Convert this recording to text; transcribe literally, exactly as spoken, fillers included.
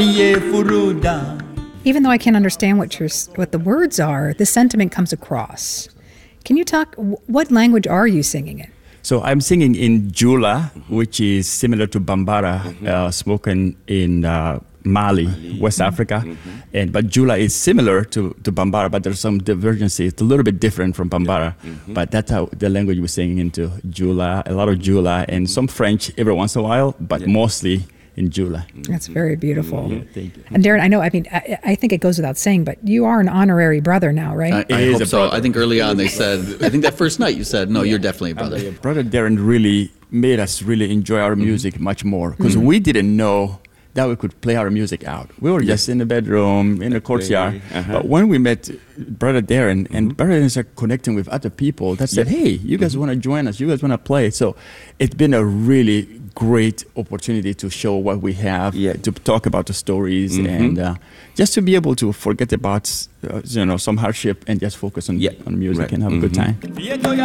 Even though I can't understand what you're, what the words are, the sentiment comes across. Can you talk, what language are you singing in? So I'm singing in Jula, which is similar to Bambara, mm-hmm. uh, spoken in uh, Mali, Mali, West mm-hmm. Africa. Mm-hmm. And but Jula is similar to, to Bambara, but there's some divergency. It's a little bit different from Bambara. Yeah. Mm-hmm. But that's how the language we're singing into, Jula, a lot of Jula, and some French every once in a while, but yeah. mostly in Jula. That's very beautiful. Yeah, thank you. And Darren, I know, I mean, I, I think it goes without saying, but you are an honorary brother now, right? I, I hope so. Brother. I think early on they said, I think that first night you said, no, yeah. you're definitely a brother. Uh, brother Darren really made us really enjoy our music mm-hmm. much more, because mm-hmm. we didn't know that we could play our music out. We were just in the bedroom, in the courtyard. Uh-huh. But when we met Brother Darren, mm-hmm. and Brother Darren started connecting with other people that said, yeah. hey, you guys mm-hmm. want to join us? You guys want to play? So it's been a really great opportunity to show what we have, yeah. to talk about the stories, mm-hmm. and uh, just to be able to forget about uh, you know some hardship and just focus on, yeah. on music right. and have mm-hmm. a good time.